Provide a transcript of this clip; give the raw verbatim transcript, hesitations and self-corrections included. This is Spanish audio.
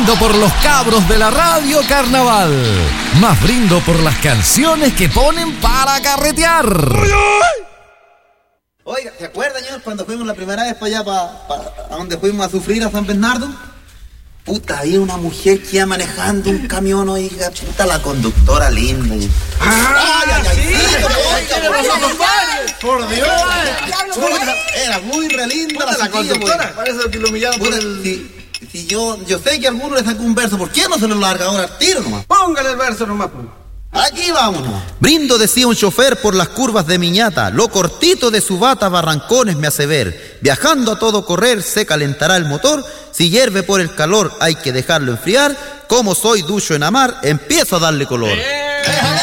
brindo por los cabros de la radio Carnaval. Más brindo por las canciones que ponen para carretear. Oiga, ¿se acuerdan, señor, cuando fuimos la primera vez para allá, para, para a donde fuimos a sufrir a San Bernardo? Puta, había una mujer que iba manejando un camión, oiga, puta, la conductora linda. ¡Ah, ay, ay, sí! sí ¡Por Dios! Puta, era muy re linda la, la conductora. Parece que lo humillaron por el... Si, si yo, yo sé que a alguno le sacó un verso, ¿por qué no se lo larga ahora al tiro nomás? Póngale el verso nomás, pues. Aquí vámonos. Brindo, decía un chofer, por las curvas de Miñata, lo cortito de su bata barrancones me hace ver. Viajando a todo correr se calentará el motor, si hierve por el calor hay que dejarlo enfriar. Como soy ducho en amar, empiezo a darle color. ¡Eh!